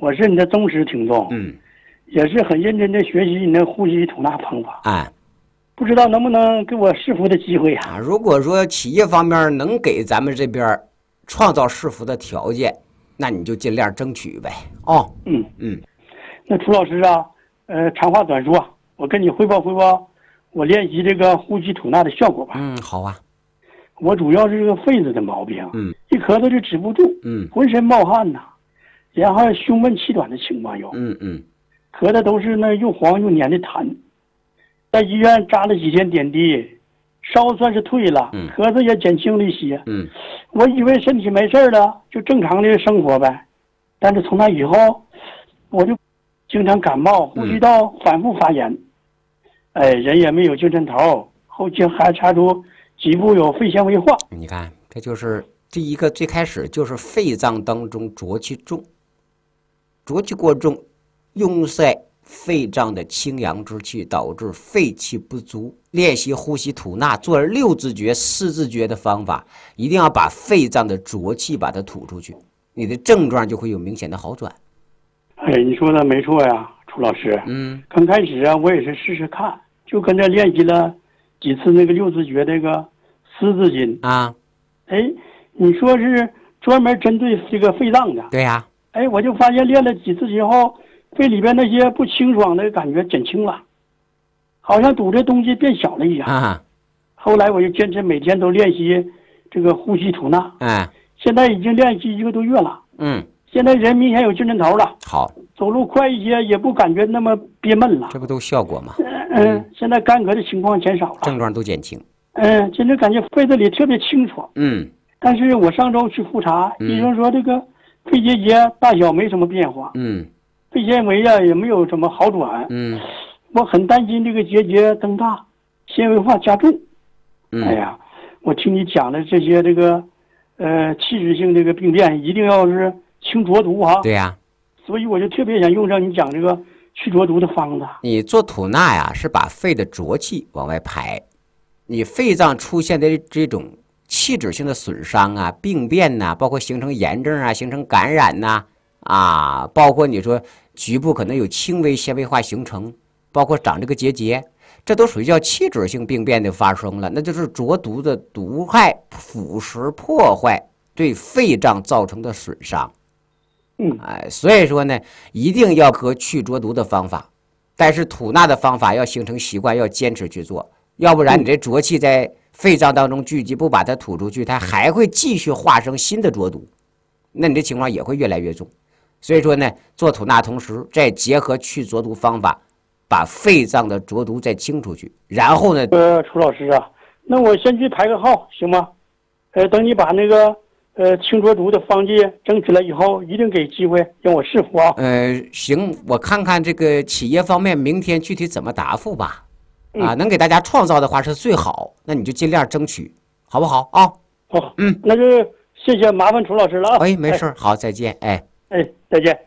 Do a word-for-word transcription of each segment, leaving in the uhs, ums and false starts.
我是你的忠实听众， 嗯， 也是很认真的学习你的呼吸吐纳方法。 啊， 不知道能不能给我试服的机会啊？ 啊，如果说企业方面能给咱们这边创造试服的条件，那你就尽量争取呗。哦， 嗯嗯， 那楚老师啊，呃，长话短说，我跟你汇报汇报我练习这个呼吸吐纳的效果吧。 嗯，好啊。 我主要是这个肺子的毛病， 嗯， 一咳嗽就止不住， 嗯，浑浑身冒汗呐，然后胸闷气短的情况有， 嗯嗯， 咳的都是那又黄又黏的痰，在医院扎了几天点滴，烧算是退了， 嗯咳嗽也减轻了一些， 嗯， 我以为身体没事了，就正常的生活呗，但是从那以后，我就经常感冒，呼吸道反复发炎，哎，人也没有精神头，后期还查出脊部有肺纤维化。 你看，这就是第一个，最开始就是肺脏当中浊气重，浊气过重，壅塞肺脏的清阳之气，导致肺气不足。练习呼吸吐纳，做六字诀、四字诀的方法，一定要把肺脏的浊气把它吐出去，你的症状就会有明显的好转。 哎，你说的没错呀，楚老师。 嗯， 刚开始啊，我也是试试看，就跟着练习了几次那个六字诀这个四字经啊。 哎，你说是专门针对这个肺脏的？ 对呀、啊。 哎，我就发现练了几次之后，肺里边那些不清爽的感觉减轻了，好像堵着东西变小了一样。 啊。 后来我就坚持每天都练习这个呼吸吐纳。 嗯。 现在已经练习一个多月了。 嗯。 现在人明显有精神头了。 好。 走路快一些，也不感觉那么憋闷了。 这不都效果吗？ 嗯嗯，现在干咳的情况减少了， 症状都减轻。 嗯，现在感觉肺子里特别清爽。 嗯。 但是我上周去复查， 嗯、 医生说这个肺结节大小没什么变化。 嗯。 肺纤维啊也没有什么好转。 嗯。 我很担心这个结节增大，纤维化加重。 嗯。 哎呀，我听你讲的这些这个，呃，器质性这个病变一定要是清浊毒啊。 对呀、啊。 所以我就特别想用上你讲这个去浊毒的方子。 你做吐纳呀，是把肺的浊气往外排。你肺脏出现的这种器质性的损伤啊、病变呐、啊，包括形成炎症啊、形成感染呐、啊，啊，包括你说局部可能有轻微纤维化形成，包括长这个结节，这都属于叫器质性病变的发生了，那就是浊毒的毒害、腐蚀、破坏对肺脏造成的损伤。 嗯， 哎，所以说呢，一定要和去浊毒的方法，但是吐纳的方法要形成习惯，要坚持去做，要不然你这浊气在肺脏当中聚集，不把它吐出去，它还会继续化生新的浊毒，那你这情况也会越来越重。所以说呢，做吐纳同时再结合去浊毒方法，把肺脏的浊毒再清出去，然后呢， 呃，楚老师啊，那我先去排个号行吗？呃，等你把那个。呃，清浊毒的方剂争取了以后，一定给机会让我试服啊。 呃，行，我看看这个企业方面明天具体怎么答复吧。啊，能给大家创造的话是最好，那你就尽量争取，好不好啊？ 好， 嗯， 那就谢谢麻烦楚老师了啊。 哎，没事，好，再见，哎， 哎，再见。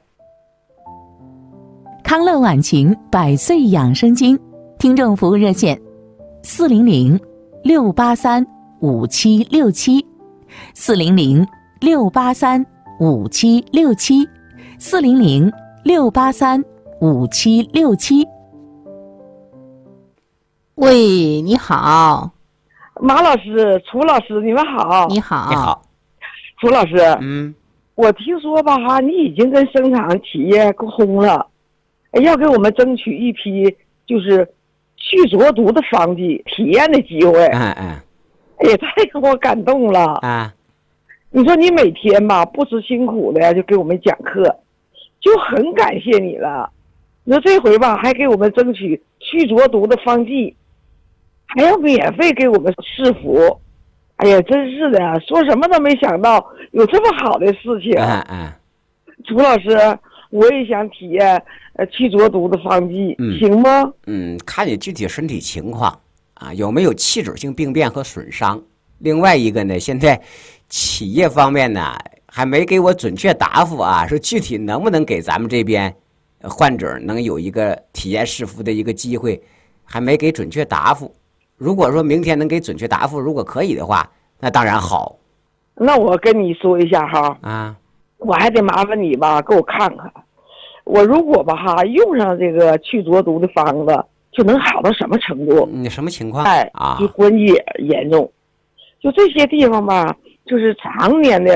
康乐晚晴百岁养生经听众服务热线：四零零六八三五七六七。四零零六八三五七六七，四零零六八三五七六七。 喂，你好， 马老师、楚老师，你们好。 你好， 你好， 楚老师。 嗯， 我听说吧哈，你已经跟生产企业沟通了，要给我们争取一批就是去浊毒的方剂体验的机会。 嗯嗯。 也太给我感动了啊！ 你说你每天吧不辞辛苦的呀，就给我们讲课，就很感谢你了。你说这回吧还给我们争取去浊毒的方剂，还要免费给我们试服。哎呀，真是的，说什么都没想到有这么好的事情。 嗯嗯。 楚老师，我也想体验呃去浊毒的方剂， 嗯、 行吗？ 嗯，看你具体身体情况。啊，有没有器质性病变和损伤？另外一个呢，现在企业方面呢还没给我准确答复啊，说具体能不能给咱们这边患者能有一个体验试服的一个机会，还没给准确答复。如果说明天能给准确答复，如果可以的话，那当然好。 那我跟你说一下哈， 啊， 我还得麻烦你吧，给我看看， 我如果吧哈用上这个去浊毒的方子，就能好到什么程度？ 你什么情况？ 哎啊， 就关节严重，就这些地方吧，就是常年的